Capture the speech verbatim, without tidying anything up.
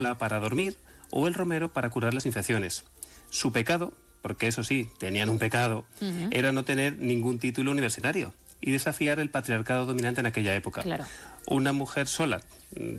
para dormir o el romero para curar las infecciones. Su pecado, porque eso sí, tenían un pecado, uh-huh. era no tener ningún título universitario y desafiar el patriarcado dominante en aquella época. Claro. Una mujer sola